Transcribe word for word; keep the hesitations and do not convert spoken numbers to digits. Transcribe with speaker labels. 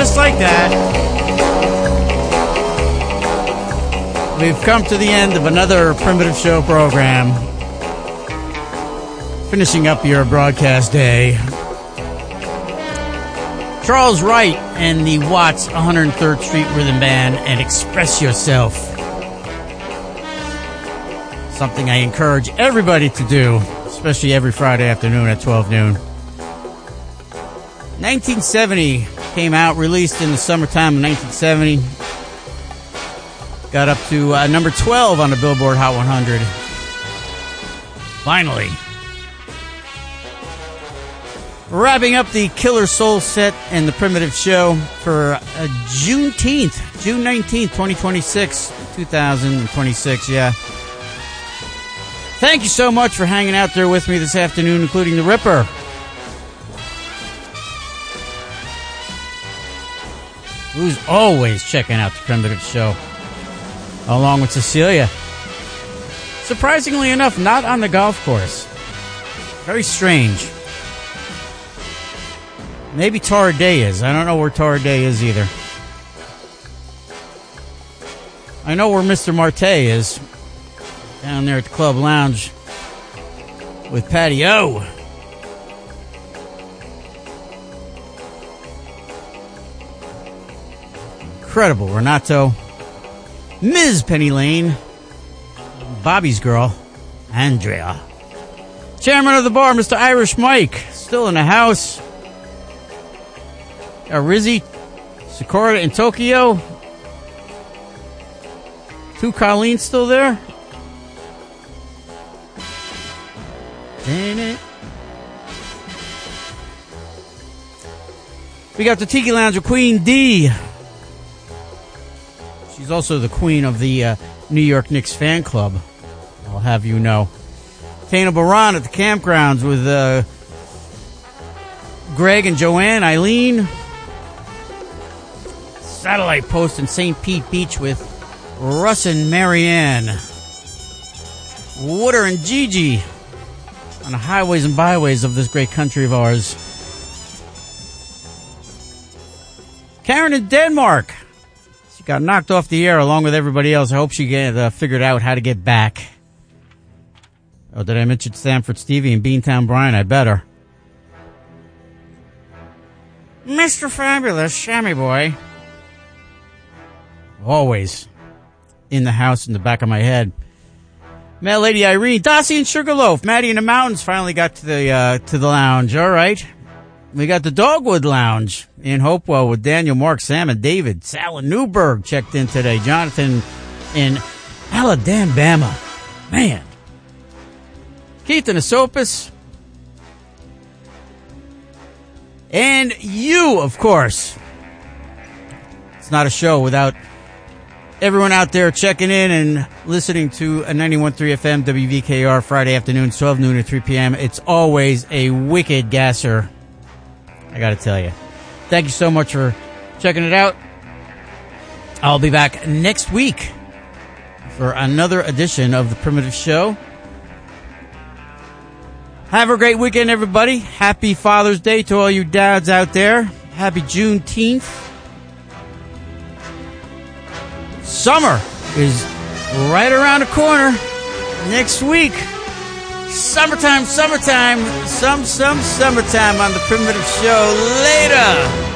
Speaker 1: just like that, we've come to the end of another Primitive Show program. Finishing up your broadcast day. Charles Wright and the Watts one hundred third Street Rhythm Band and Express Yourself. Something I encourage everybody to do, especially every Friday afternoon at twelve noon. nineteen seventy came out, released in the summertime of nineteen seventy. Got up to uh, number twelve on the Billboard Hot one hundred. Finally. Wrapping up the Killer Soul set and the Primitive Show for uh, Juneteenth, June nineteenth, twenty twenty-six, two thousand twenty-six, yeah. Thank you so much for hanging out there with me this afternoon, including the Ripper. Who's always checking out the Primitive Show, along with Cecilia. Surprisingly enough, not on the golf course. Very strange. Maybe Tara Day is. I don't know where Tara Day is either. I know where Mister Marte is. Down there at the Club Lounge with Patty O. Incredible. Renato. Miz Penny Lane. Bobby's girl, Andrea. Chairman of the bar, Mister Irish Mike. Still in the house. Uh, Rizzy, Sakura in Tokyo. Two Colleen still there. It. We got the Tiki Lounge with Queen D. She's also the queen of the uh, New York Knicks fan club. I'll have you know. Tana Baran at the campgrounds with uh, Greg and Joanne, Eileen. Satellite post in Saint Pete Beach with Russ and Marianne. Wooder and Gigi on the highways and byways of this great country of ours. Karen in Denmark. She got knocked off the air along with everybody else. I hope she get, uh, figured out how to get back. Oh, did I mention Stanford Stevie and Beantown Brian? I better. Mister Fabulous, Shammy Boy. Always in the house in the back of my head. Mail Lady Irene, Dossie and Sugarloaf, Maddie in the Mountains finally got to the uh, to the lounge. All right, we got the Dogwood Lounge in Hopewell with Daniel, Mark, Sam, and David. Sal and Newberg checked in today. Jonathan in Alabama, man. Keith in Esopus, and you, of course. It's not a show without everyone out there checking in and listening to a ninety-one point three F M W V K R Friday afternoons, twelve noon to three p.m. It's always a wicked gasser, I gotta tell you. Thank you so much for checking it out. I'll be back next week for another edition of the Primitive Show. Have a great weekend, everybody. Happy Father's Day to all you dads out there. Happy Juneteenth. Summer is right around the corner next week. Summertime, summertime, some, some, summertime on the Primitive Show. Later.